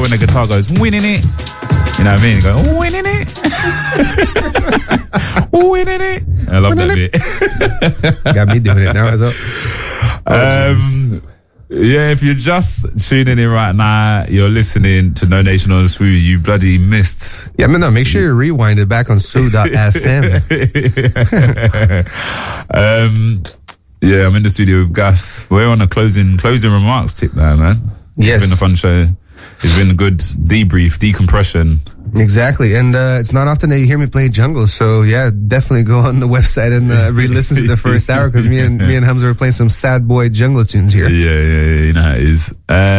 when the guitar goes, winning it. You know what I mean? You go, winning it. Winning it. I love that bit. Got me doing it now as well. Yeah, if you're just tuning in right now, you're listening to No Nation on the Swoo. You bloody missed. Yeah, no, make sure you rewind it back on Swoo.fm. Yeah, I'm in the studio with Gus. We're on a closing remarks tip now, man. Yes. It's been a fun show. It's been a good debrief, decompression. Exactly, and it's not often that you hear me play jungle, so yeah, definitely go on the website and re-listen to the first hour, because me and Hamza were playing some sad boy jungle tunes here. Yeah, you know how it is.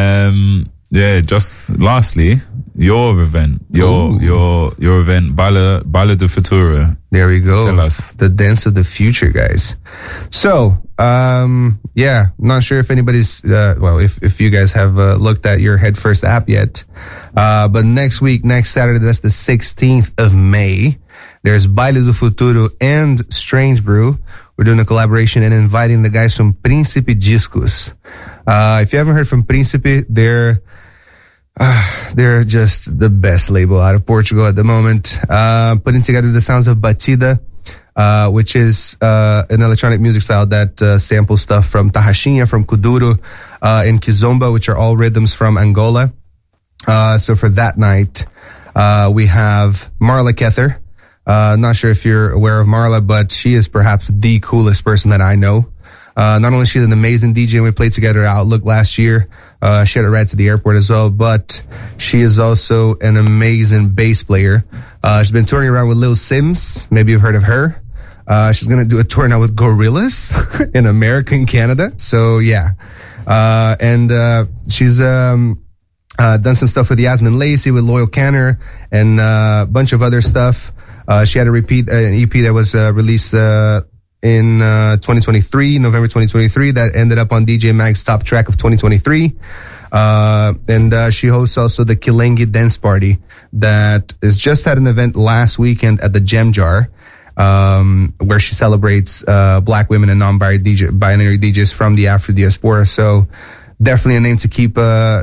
Just lastly, your event, your event, Baile do Futuro. There we go. Tell us. The dance of the future, guys. So, not sure if anybody's, if you guys have looked at your Headfirst app yet. But next Saturday, that's the 16th of May, there's Baile do Futuro and Strange Brew. We're doing a collaboration and inviting the guys from Príncipe Discos. If you haven't heard from Príncipe, they're just the best label out of Portugal at the moment. Putting together the sounds of Batida, which is an electronic music style that samples stuff from Tarraxinha, from Kuduro, and Kizomba, which are all rhythms from Angola. So for that night, we have Marla Kether. Not sure if you're aware of Marla, but she is perhaps the coolest person that I know. Not only she's an amazing DJ, and we played together at Outlook last year. She had a ride to the airport as well, but she is also an amazing bass player. She's been touring around with Lil Sims. Maybe you've heard of her. She's going to do a tour now with Gorillaz in America and Canada. So yeah. She's done some stuff with Yasmin Lacey, with Loyal Canner, and a bunch of other stuff. She had an EP that was released in 2023, November 2023, that ended up on DJ Mag's top track of 2023. She hosts also the Kilengi Dance Party that is just had an event last weekend at the Gem Jar, where she celebrates Black women and non-binary DJs from the Afro diaspora. So definitely a name to keep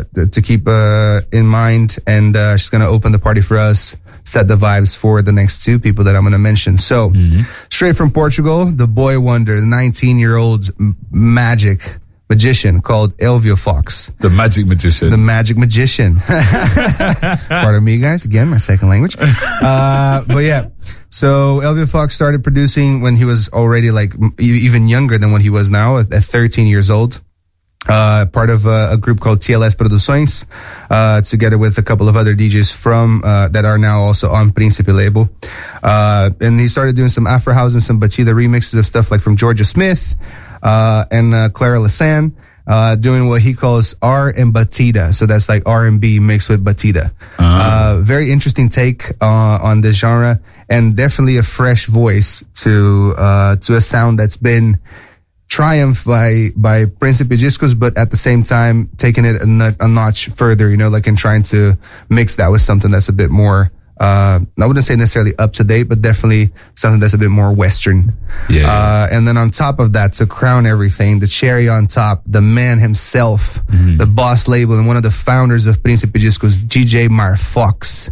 in mind, and she's going to open the party for us, set the vibes for the next two people that I'm going to mention. So, straight from Portugal, the boy wonder, the 19-year-old magic magician called Elvio Fox. The magic magician. The magic magician. Pardon me, guys. Again, my second language. But yeah. So Elvio Fox started producing when he was already like even younger than what he was now, at 13 years old. Part of a group called TLS Produções, together with a couple of other DJs from that are now also on Príncipe label. And he started doing some Afro house and some Batida remixes of stuff like from Georgia Smith and Clara Lasan, doing what he calls R and Batida. So that's like R&B mixed with Batida. Very interesting take on this genre, and definitely a fresh voice to a sound that's been triumphed by Príncipe Discos, but at the same time taking it a notch further, and trying to mix that with something that's a bit more, I wouldn't say necessarily up to date, but definitely something that's a bit more Western. Yeah. And then on top of that, to crown everything, the cherry on top, the man himself, the boss label and one of the founders of Príncipe Discos, DJ Mar Fox,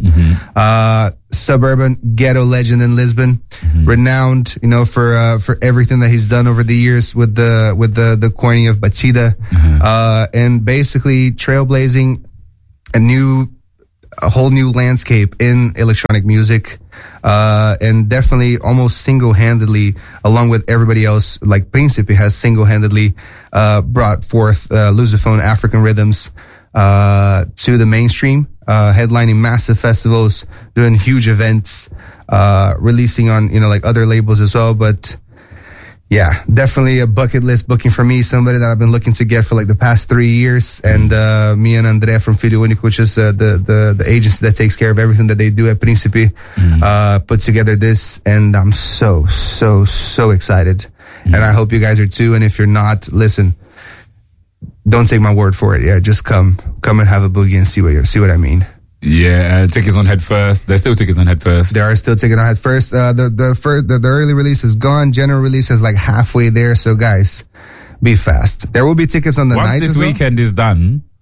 suburban ghetto legend in Lisbon, renowned, for everything that he's done over the years with the coining of Batida, and basically trailblazing a whole new landscape in electronic music, and definitely almost single-handedly, along with everybody else, like Príncipe has single-handedly brought forth Lusophone African rhythms to the mainstream, headlining massive festivals, doing huge events, releasing on other labels as well. But yeah, definitely a bucket list booking for me, somebody that I've been looking to get for like the past 3 years. And me and André from Filho Único, which is the agency that takes care of everything that they do at Príncipe, put together this, and I'm so excited. And I hope you guys are too. And if you're not, listen, don't take my word for it. Yeah, just come and have a boogie and see what I mean. Yeah, tickets on Headfirst. There's still tickets on Headfirst. There are still tickets on Headfirst. The early release is gone. General release is like halfway there. So guys, be fast. There will be tickets on the night. Once this weekend is done,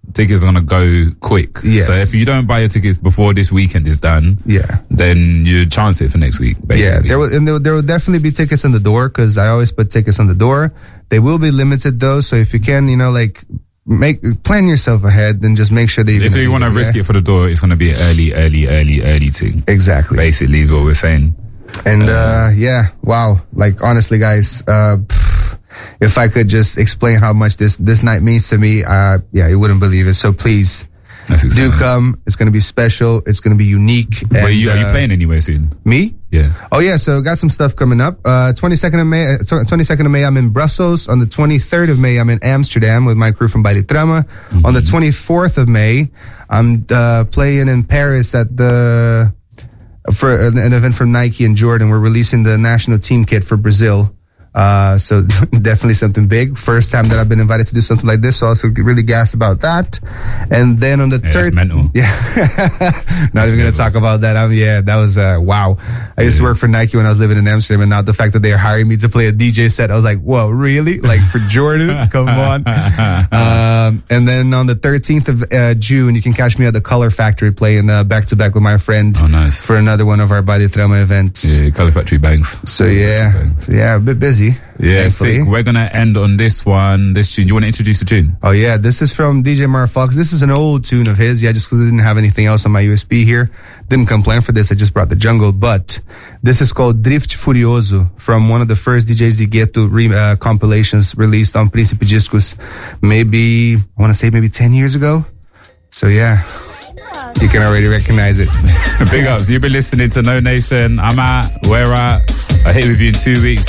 tickets are gonna go quick. Yes. So if you don't buy your tickets before this weekend is done, then you chance it for next week. Basically. Yeah, there will definitely be tickets on the door because I always put tickets on the door. They will be limited though, so if you can, plan yourself ahead, then just make sure that if you want to risk it for the door, it's gonna be an early thing. Exactly. Basically, is what we're saying. And wow. Like honestly, guys, if I could just explain how much this night means to me, you wouldn't believe it. So please, do come. It's going to be special. It's going to be unique. Are you playing anywhere soon? Me? Yeah. Oh yeah. So got some stuff coming up. 22nd of May, I'm in Brussels. On the 23rd of May, I'm in Amsterdam with my crew from Baile Trama. Mm-hmm. On the 24th of May, I'm playing in Paris for an event from Nike and Jordan. We're releasing the national team kit for Brazil. So definitely something big. First time that I've been invited to do something like this. So also really gassed about that. And then on the third, that's mental. Not even going to talk about that. That was, wow. I used to work for Nike when I was living in Amsterdam, and now the fact that they're hiring me to play a DJ set, I was like, whoa, really? Like for Jordan? Come on. And then on the 13th of June, you can catch me at the Color Factory playing back to back with my friend. Oh, nice. For another one of our Baile Trama events. Yeah, Color Factory bangs. So a bit busy. Yeah, sick. We're gonna end on this tune. You want to introduce the tune? Oh yeah, this is from DJ Mar Fox. This is an old tune of his. Yeah, just because I didn't have anything else on my USB here. Didn't come planned for this. I just brought the jungle. But this is called Drift Furioso from one of the first DJs de Ghetto compilations released on Príncipe Discos. Maybe 10 years ago. So yeah, you can already recognize it. Big ups. You've been listening to No Nation. I'm at, we're at. I hit with you in 2 weeks.